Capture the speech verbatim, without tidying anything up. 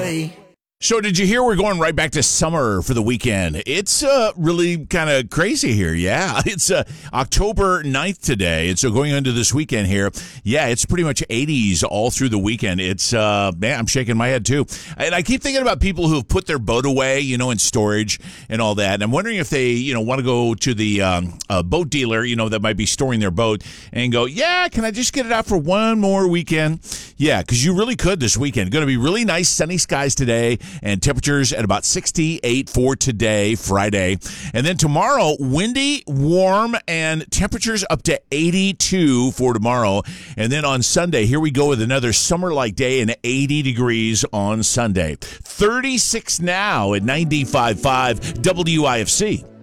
way. So did you hear we're going right back to summer for the weekend? It's uh, really kind of crazy here. Yeah, it's uh, October ninth today. And so going into this weekend here, yeah, it's pretty much eighties all through the weekend. It's, uh, man, I'm shaking my head too. And I keep thinking about people who have put their boat away, you know, in storage and all that. And I'm wondering if they, you know, want to go to the um, uh, boat dealer, you know, that might be storing their boat and go, yeah, can I just get it out for one more weekend? Yeah, because you really could this weekend. Going to be really nice sunny skies today. And temperatures at about sixty-eight for today, Friday. And then tomorrow, windy, warm, and temperatures up to eighty-two for tomorrow. And then on Sunday, here we go with another summer-like day and eighty degrees on Sunday. thirty-six now at ninety-five point five W I F C.